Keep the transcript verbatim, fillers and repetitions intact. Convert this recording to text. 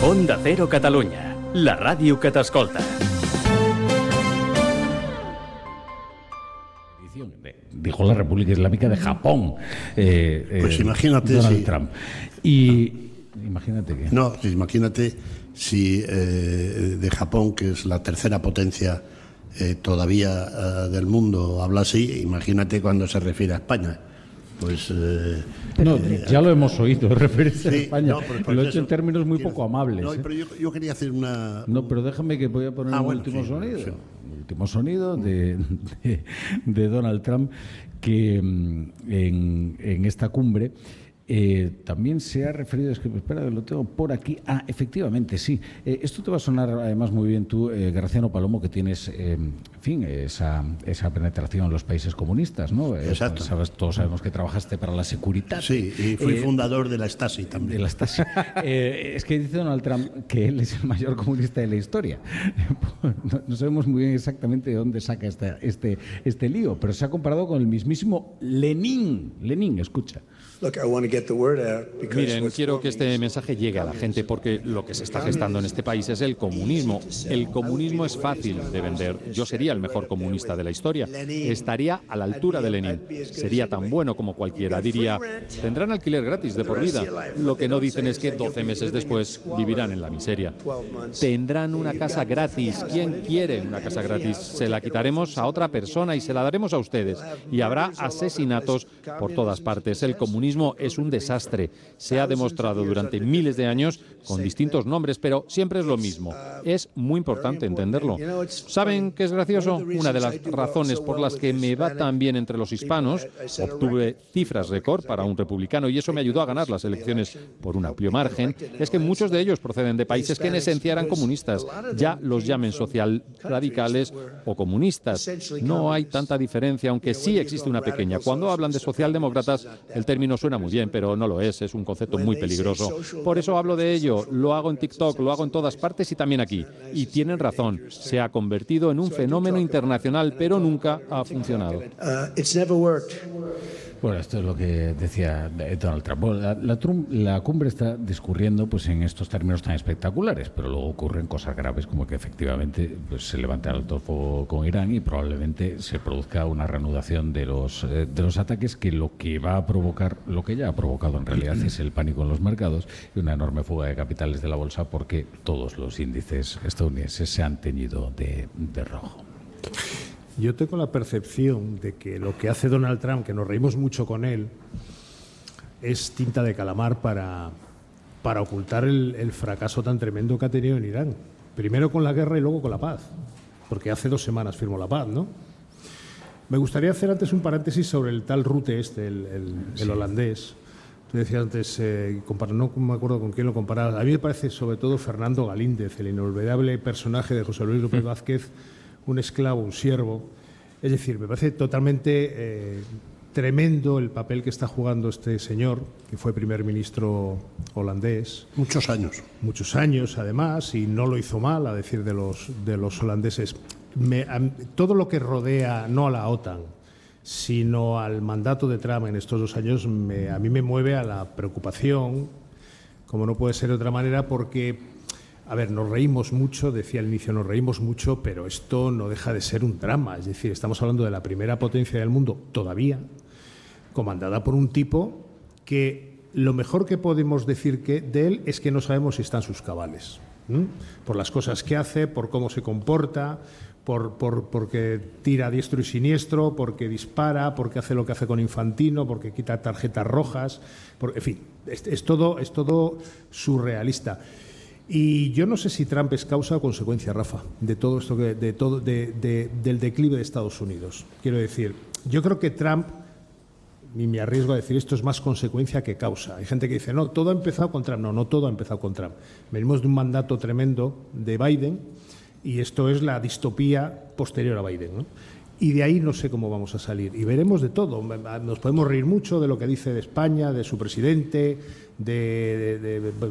Onda Cero Catalunya, la ràdio que t'escolta. Dijo la República Islámica de Japón. Eh, pues eh, imagínate Donald si... Trump. Y imagínate que... No, imagínate si eh, de Japón, que es la tercera potencia eh, todavía eh, del mundo, habla así, imagínate cuando se refiere a España. Pues eh, no, eh, ya lo hemos oído referirse sí, a España. No, pero lo he eso, hecho en términos muy poco amables. No, ¿eh? pero yo, yo quería hacer una... No, pero déjame que voy a poner ah, un bueno, último sí, sonido. sí. Un último sonido de, de, de Donald Trump, que en, en esta cumbre eh, también se ha referido, es que espera, lo tengo por aquí. Ah, efectivamente, sí. Eh, esto te va a sonar además muy bien tú, eh, Graciano Palomo, que tienes, eh, en fin, esa, esa penetración en los países comunistas, ¿no? Exacto. Eh, sabes, todos sabemos que trabajaste para la Seguridad. Sí, y fui eh, fundador de la Stasi también. De la Stasi. eh, es que dice Donald Trump que él es el mayor comunista de la historia. No, no sabemos muy bien exactamente de dónde saca esta, este, este lío, pero se ha comparado con el mismísimo Lenin. Lenin, escucha. Miren, quiero que este mensaje llegue a la gente porque lo que se está gestando en este país es el comunismo. El comunismo es fácil de vender. Yo sería el mejor comunista de la historia. Estaría a la altura de Lenin. Sería tan bueno como cualquiera. Diría, tendrán alquiler gratis de por vida. Lo que no dicen es que doce meses después vivirán en la miseria. Tendrán una casa gratis. ¿Quién quiere una casa gratis? Se la quitaremos a otra persona y se la daremos a ustedes. Y habrá asesinatos por todas partes. El comunismo es un desastre. Se ha demostrado durante miles de años con distintos nombres, pero siempre es lo mismo. Es muy importante entenderlo. ¿Saben qué es gracioso? Una de las razones por las que me va tan bien entre los hispanos, obtuve cifras récord para un republicano y eso me ayudó a ganar las elecciones por un amplio margen, es que muchos de ellos proceden de países que en esencia eran comunistas. Ya los llamen social radicales o comunistas. No hay tanta diferencia, aunque sí existe una pequeña. Cuando hablan de socialdemócratas, el término suena muy bien, pero no lo es, es un concepto muy peligroso. Por eso hablo de ello, lo hago en TikTok, lo hago en todas partes y también aquí. Y tienen razón, se ha convertido en un fenómeno internacional, pero nunca ha funcionado. Bueno, esto es lo que decía Donald Trump. Bueno, la, la, la cumbre está discurriendo pues, en estos términos tan espectaculares, pero luego ocurren cosas graves como que efectivamente pues, se levanta el alto fuego con Irán y probablemente se produzca una reanudación de los, eh, de los ataques que lo que va a provocar, lo que ya ha provocado en realidad es el pánico en los mercados y una enorme fuga de capitales de la bolsa porque todos los índices estadounidenses se han teñido de, de rojo. Yo tengo la percepción de que lo que hace Donald Trump, que nos reímos mucho con él, es tinta de calamar para, para ocultar el, el fracaso tan tremendo que ha tenido en Irán. Primero con la guerra y luego con la paz, porque hace dos semanas firmó la paz, ¿no? Me gustaría hacer antes un paréntesis sobre el tal Rutte este, el, el, sí. el holandés. Tú decías antes, eh, compara, no me acuerdo con quién lo comparaba. A mí me parece sobre todo Fernando Galíndez, el inolvidable personaje de José Luis López Vázquez, un esclavo, un siervo. Es decir, me parece totalmente eh, tremendo el papel que está jugando este señor, que fue primer ministro holandés. Muchos años. Muchos años, además, y no lo hizo mal, a decir de los, de los holandeses. Me, a, todo lo que rodea, no a la OTAN, sino al mandato de Trump en estos dos años, me, a mí me mueve a la preocupación, como no puede ser de otra manera, porque... A ver, nos reímos mucho, decía al inicio, nos reímos mucho, pero esto no deja de ser un drama. Es decir, estamos hablando de la primera potencia del mundo todavía, comandada por un tipo que lo mejor que podemos decir que de él es que no sabemos si están sus cabales. ¿Mm? Por las cosas que hace, por cómo se comporta, por, por, porque tira a diestro y siniestro, porque dispara, porque hace lo que hace con Infantino, porque quita tarjetas rojas. Por, en fin, es, es, todo, es todo surrealista. Y yo no sé si Trump es causa o consecuencia, Rafa, de todo esto, que, de todo, de, de, del declive de Estados Unidos. Quiero decir, yo creo que Trump, y me arriesgo a decir esto, es más consecuencia que causa. Hay gente que dice, no, todo ha empezado con Trump. No, no todo ha empezado con Trump. Venimos de un mandato tremendo de Biden y esto es la distopía posterior a Biden, ¿no? Y de ahí no sé cómo vamos a salir. Y veremos de todo. Nos podemos reír mucho de lo que dice de España, de su presidente, de, de, de,